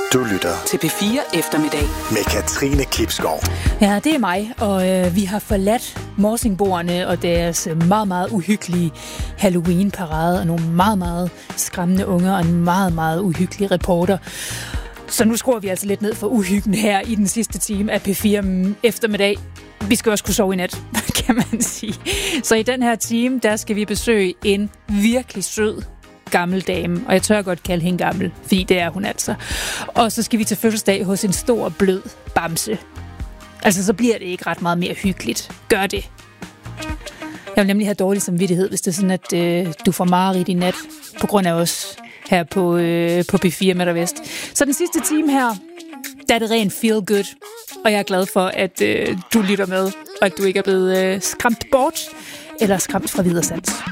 Du lytter til P4 Eftermiddag med Katrine Klipskov. Ja, det er mig, og vi har forladt morsingboerne og deres meget, meget uhyggelige Halloween-parade og nogle meget, meget skræmmende unger og en meget, meget uhyggelig reporter. Så nu skruer vi altså lidt ned for uhyggen her i den sidste time af P4 Eftermiddag. Vi skal også kunne sove i nat, kan man sige. Så i den her time, der skal vi besøge en virkelig sød gammel dame, og jeg tør godt kalde hende gammel, fordi det er hun altså. Og så skal vi til fødselsdag hos en stor, blød bamse. Altså, så bliver det ikke ret meget mere hyggeligt. Gør det. Jeg vil nemlig have dårlig samvittighed, hvis det er sådan, at du får mareridt i nat, på grund af os her på P4 med dig Vest. Så den sidste time her, der er det rent feel good, og jeg er glad for, at du lytter med, og at du ikke er blevet skræmt bort, eller skræmt fra videresans.